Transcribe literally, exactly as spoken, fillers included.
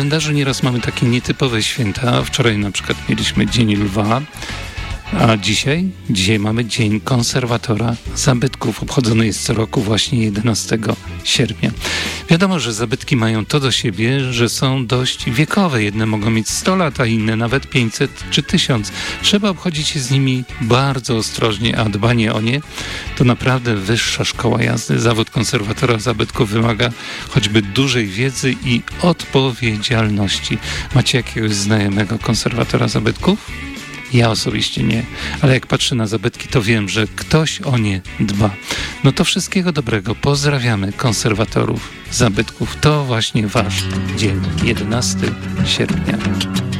kalendarzu nieraz mamy takie nietypowe święta. Wczoraj na przykład mieliśmy Dzień Lwa, a dzisiaj? Dzisiaj mamy Dzień Konserwatora Zabytków. Obchodzony jest co roku właśnie jedenastego sierpnia. Wiadomo, że zabytki mają to do siebie, że są dość wiekowe. Jedne mogą mieć sto lat, a inne nawet pięćset czy tysiąc. Trzeba obchodzić się z nimi bardzo ostrożnie, a dbanie o nie to naprawdę wyższa szkoła jazdy. Zawód konserwatora zabytków wymaga choćby dużej wiedzy i odpowiedzialności. Macie jakiegoś znajomego konserwatora zabytków? Ja osobiście nie, ale jak patrzę na zabytki, to wiem, że ktoś o nie dba. No to wszystkiego dobrego. Pozdrawiamy konserwatorów zabytków. To właśnie wasz dzień, jedenastego sierpnia.